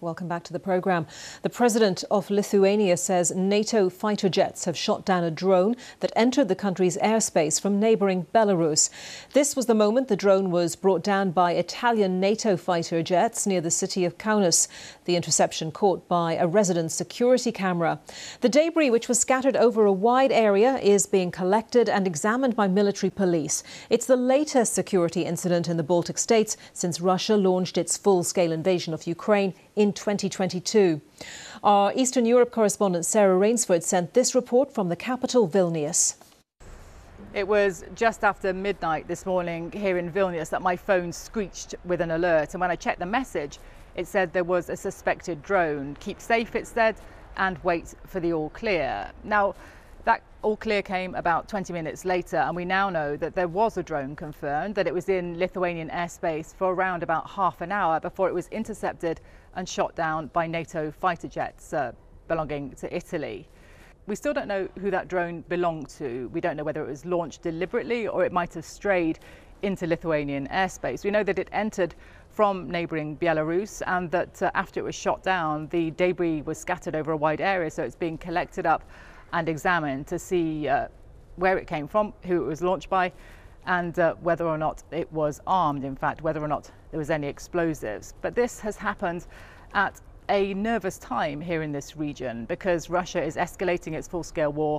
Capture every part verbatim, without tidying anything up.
Welcome back to the programme. The president of Lithuania says NATO fighter jets have shot down a drone that entered the country's airspace from neighbouring Belarus. This was the moment the drone was brought down by Italian NATO fighter jets near the city of Kaunas. The interception caught by a resident's security camera. The debris, which was scattered over a wide area, is being collected and examined by military police. It's the latest security incident in the Baltic states since Russia launched its full-scale invasion of Ukraine in twenty twenty-two. Our Eastern Europe correspondent Sarah Rainsford sent this report from the capital, Vilnius. It was just after midnight this morning here in Vilnius that my phone screeched with an alert, and when I checked the message, it said there was a suspected drone. Keep safe, it said, and wait for the all clear. Now, that all clear came about twenty minutes later, and we now know that there was a drone confirmed, that it was in Lithuanian airspace for around about half an hour before it was intercepted and shot down by NATO fighter jets uh, belonging to Italy. We still don't know who that drone belonged to. We don't know whether it was launched deliberately or it might have strayed into Lithuanian airspace. We know that it entered from neighbouring Belarus, and that uh, after it was shot down, the debris was scattered over a wide area, so it's being collected up and examined to see uh, where it came from, who it was launched by, and uh, whether or not it was armed, in fact, whether or not there was any explosives. But this has happened at a nervous time here in this region because Russia is escalating its full-scale war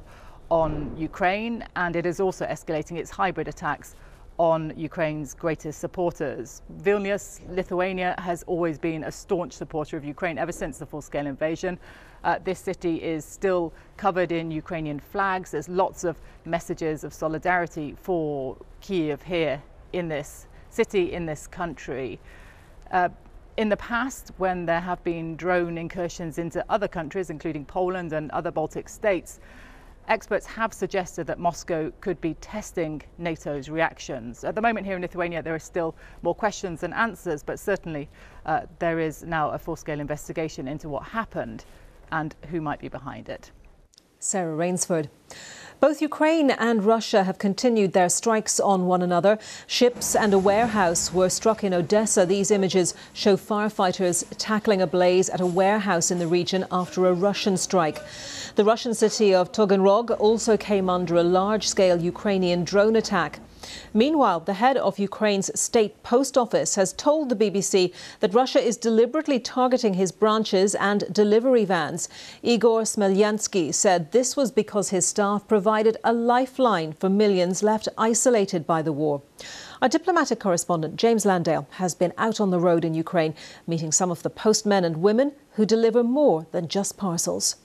on Ukraine, and it is also escalating its hybrid attacks on Ukraine's greatest supporters. Vilnius, Lithuania, has always been a staunch supporter of Ukraine ever since the full-scale invasion. Uh, this city is still covered in Ukrainian flags. There's lots of messages of solidarity for Kyiv here in this city, in this country. Uh, in the past, when there have been drone incursions into other countries, including Poland and other Baltic states, experts have suggested that Moscow could be testing NATO's reactions. At the moment here in Lithuania, there are still more questions than answers, but certainly uh, there is now a full-scale investigation into what happened and who might be behind it. Sarah Rainsford. Both Ukraine and Russia have continued their strikes on one another. Ships and a warehouse were struck in Odessa. These images show firefighters tackling a blaze at a warehouse in the region after a Russian strike. The Russian city of Taganrog also came under a large-scale Ukrainian drone attack. Meanwhile, the head of Ukraine's state post office has told the B B C that Russia is deliberately targeting his branches and delivery vans. Igor Smelyansky said this was because his staff provided a lifeline for millions left isolated by the war. Our diplomatic correspondent James Landale has been out on the road in Ukraine, meeting some of the postmen and women who deliver more than just parcels.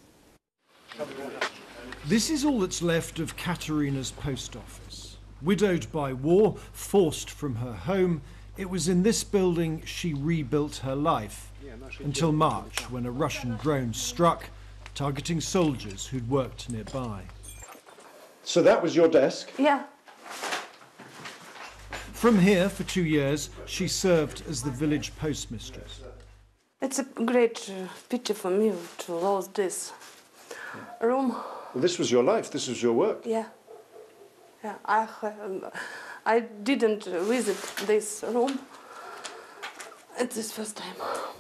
This is all that's left of Katerina's post office. Widowed by war, forced from her home, it was in this building she rebuilt her life, until March, when a Russian drone struck, targeting soldiers who'd worked nearby. So that was your desk? Yeah. From here, for two years, she served as the village postmistress. It's a great uh, pity for me to lose this room. Well, this was your life, this was your work. Yeah. Yeah, I, um, I didn't visit this room at this first time.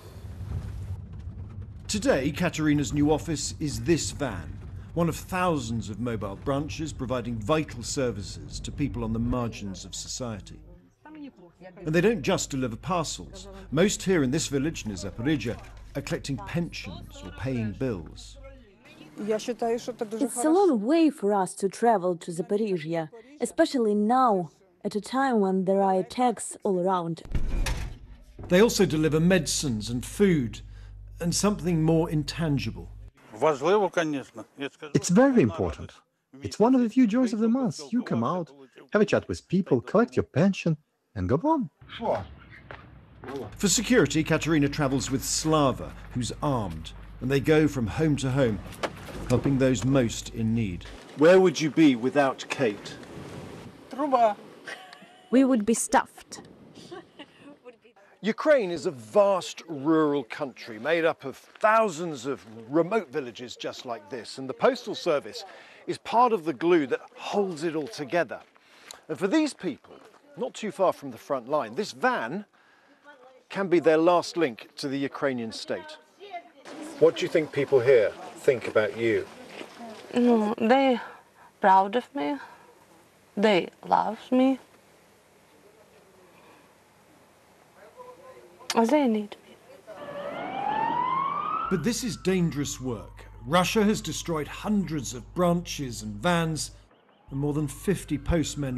Today, Katerina's new office is this van, one of thousands of mobile branches providing vital services to people on the margins of society. And they don't just deliver parcels. Most here in this village near Zaporizhia are collecting pensions or paying bills. It's a long way for us to travel to Zaporizhia, especially now, at a time when there are attacks all around. They also deliver medicines and food, and something more intangible. It's very important. It's one of the few joys of the month. You come out, have a chat with people, collect your pension, and go home. For security, Katerina travels with Slava, who's armed, and they go from home to home, helping those most in need. Where would you be without Kate? We would be stuffed. Ukraine is a vast rural country made up of thousands of remote villages just like this, and the Postal Service is part of the glue that holds it all together. And for these people, not too far from the front line, this van can be their last link to the Ukrainian state. What do you think people here think about you? No, they proud of me. They love me. They need me. But this is dangerous work. Russia has destroyed hundreds of branches and vans, and more than fifty postmen